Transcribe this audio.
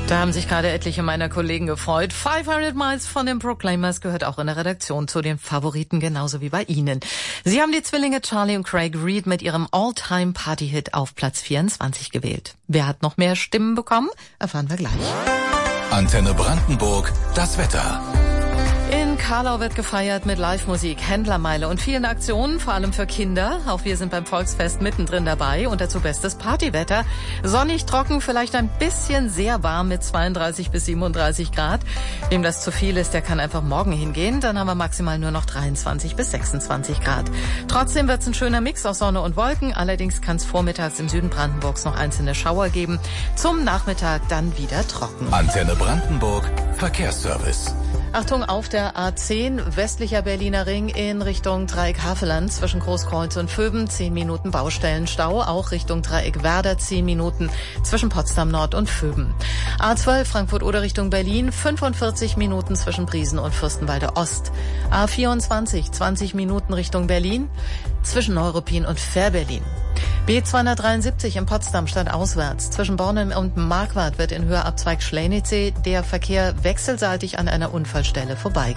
Da haben sich gerade etliche meiner Kollegen gefreut. 500 Miles von den Proclaimers gehört auch in der Redaktion zu den Favoriten, genauso wie bei Ihnen. Sie haben die Zwillinge Charlie und Craig Reed mit ihrem All-Time-Party-Hit auf Platz 24 gewählt. Wer hat noch mehr Stimmen bekommen? Erfahren wir gleich. Antenne Brandenburg, das Wetter. In Karlau wird gefeiert mit Live-Musik, Händlermeile und vielen Aktionen, vor allem für Kinder. Auch wir sind beim Volksfest mittendrin dabei und dazu bestes Partywetter. Sonnig, trocken, vielleicht ein bisschen sehr warm mit 32 bis 37 Grad. Wem das zu viel ist, der kann einfach morgen hingehen. Dann haben wir maximal nur noch 23 bis 26 Grad. Trotzdem wird's ein schöner Mix aus Sonne und Wolken. Allerdings kann es vormittags im Süden Brandenburgs noch einzelne Schauer geben. Zum Nachmittag dann wieder trocken. Antenne Brandenburg, Verkehrsservice. Achtung, auf der A10 westlicher Berliner Ring in Richtung Dreieck Havelland zwischen Großkreuz und Vöben 10 Minuten Baustellenstau, auch Richtung Dreieck Werder 10 Minuten zwischen Potsdam Nord und Vöben. A12 Frankfurt-Oder Richtung Berlin 45 Minuten zwischen Briesen und Fürstenwalde Ost. A24 20 Minuten Richtung Berlin zwischen Neuruppin und Fährberlin. B273 in Potsdam stadtauswärts. Zwischen Bornem und Marquardt wird in Höhe Abzweig Schlänitzsee der Verkehr wechselseitig an einer Unfallstelle vorbeigefahren.